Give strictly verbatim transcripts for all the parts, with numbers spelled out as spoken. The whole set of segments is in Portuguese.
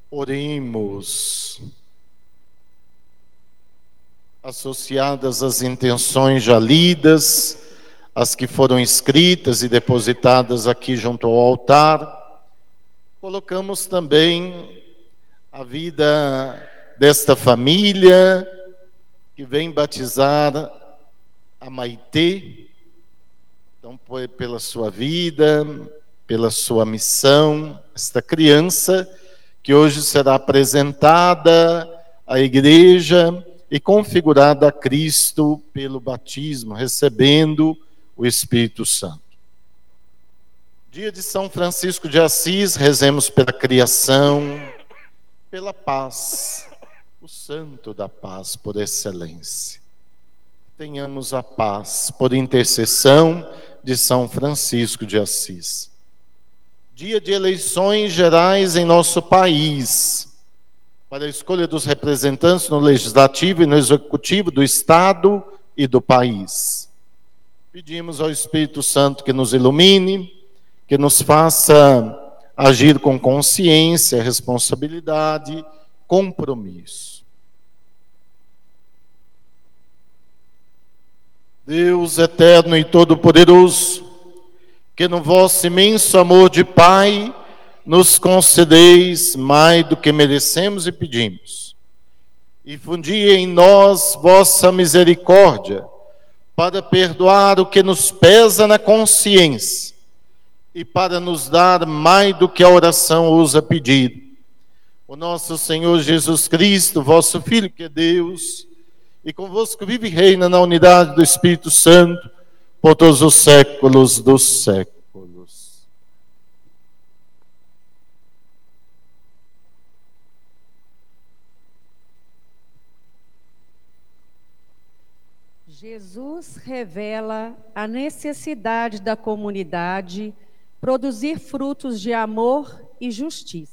Oremos. Associadas às intenções já lidas, as que foram escritas e depositadas aqui junto ao altar, colocamos também a vida desta família que vem batizar a Maitê. Então, pela sua vida, pela sua missão, esta criança que hoje será apresentada à igreja e configurada a Cristo pelo batismo, recebendo o Espírito Santo. Dia de São Francisco de Assis, rezemos pela criação, pela paz, o santo da paz por excelência. Tenhamos a paz por intercessão de São Francisco de Assis. Dia de eleições gerais em nosso país, para a escolha dos representantes no Legislativo e no Executivo do Estado e do país. Pedimos ao Espírito Santo que nos ilumine, que nos faça agir com consciência, responsabilidade, compromisso. Deus eterno e todo-poderoso, que no vosso imenso amor de Pai nos concedeis mais do que merecemos e pedimos, e fundi em nós vossa misericórdia, para perdoar o que nos pesa na consciência, e para nos dar mais do que a oração ousa pedir. O nosso Senhor Jesus Cristo, vosso Filho, que é Deus, e convosco vive e reina na unidade do Espírito Santo, por todos os séculos dos séculos. Jesus revela a necessidade da comunidade produzir frutos de amor e justiça.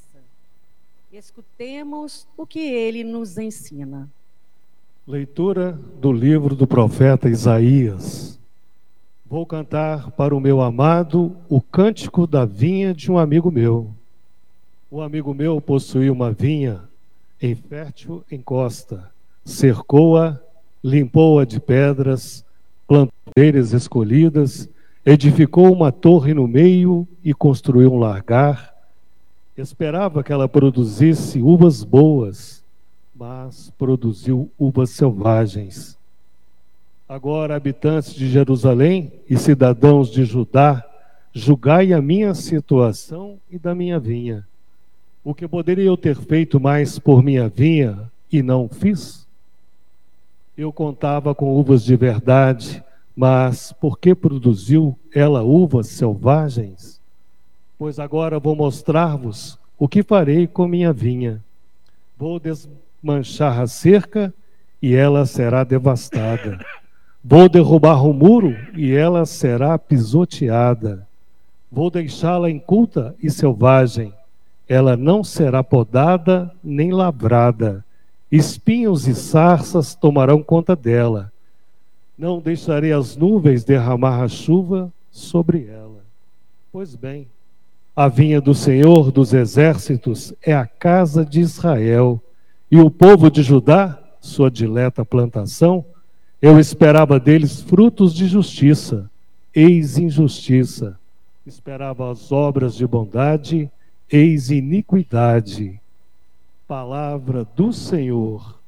Escutemos o que ele nos ensina. Leitura do livro do profeta Isaías. Vou cantar para o meu amado o cântico da vinha de um amigo meu. O amigo meu possuía uma vinha em fértil encosta, cercou-a, limpou-a de pedras, plantou madeiras escolhidas, edificou uma torre no meio e construiu um largar. Esperava que ela produzisse uvas boas, mas produziu uvas selvagens. Agora, habitantes de Jerusalém e cidadãos de Judá, julgai a minha situação e da minha vinha. O que poderia eu ter feito mais por minha vinha e não fiz? Eu contava com uvas de verdade, mas por que produziu ela uvas selvagens? Pois agora vou mostrar-vos o que farei com minha vinha. Vou desmanchar a cerca e ela será devastada. Vou derrubar o muro e ela será pisoteada. Vou deixá-la inculta e selvagem. Ela não será podada nem lavrada. Espinhos e sarças tomarão conta dela. Não deixarei as nuvens derramar a chuva sobre ela. Pois bem, a vinha do Senhor dos Exércitos é a casa de Israel, e o povo de Judá, sua dileta plantação. Eu esperava deles frutos de justiça, eis injustiça. Esperava as obras de bondade, eis iniquidade. Palavra do Senhor.